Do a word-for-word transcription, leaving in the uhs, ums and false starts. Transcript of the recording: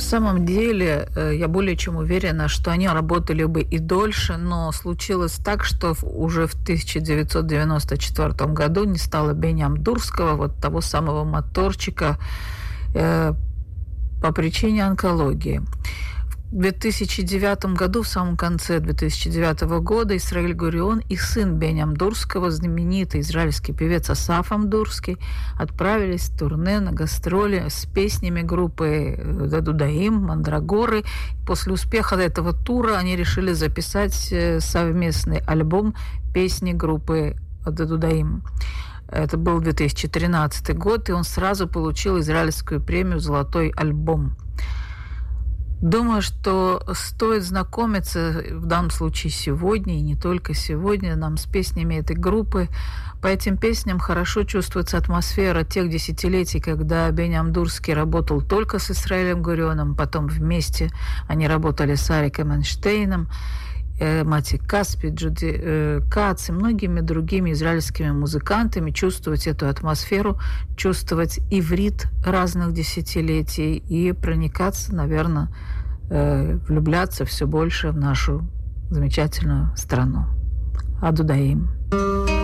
самом деле, я более чем уверена, что они работали бы и дольше, но случилось так, что уже в тысяча девятьсот девяносто четвёртом году не стало Бени Амдурского, вот того самого моторчика, э, по причине онкологии. В две тысячи девятом году, в самом конце две тысячи девятого года, Исраэль Гурион и сын Бени Амдурского, знаменитый израильский певец Асаф Амдурский, отправились в турне на гастроли с песнями группы Дадудаим, Мандрагоры. После успеха этого тура они решили записать совместный альбом песни группы Дадудаим. Это был две тысячи тринадцатый год, и он сразу получил израильскую премию «Золотой альбом». Думаю, что стоит знакомиться в данном случае сегодня, и не только сегодня, нам с песнями этой группы. По этим песням хорошо чувствуется атмосфера тех десятилетий, когда Бени Амдурский работал только с Исраэлем Гурионом, потом вместе они работали с Ариком Эйнштейном, э, Мати Каспи, Джуди э, Кац и многими другими израильскими музыкантами, чувствовать эту атмосферу, чувствовать иврит разных десятилетий и проникаться, наверное, э, влюбляться все больше в нашу замечательную страну. Адудаим.